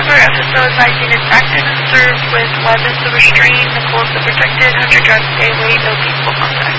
for FSO advising is active and served with weapons of restraint, the close of protected, 100 yards stay away, no peaceful contact.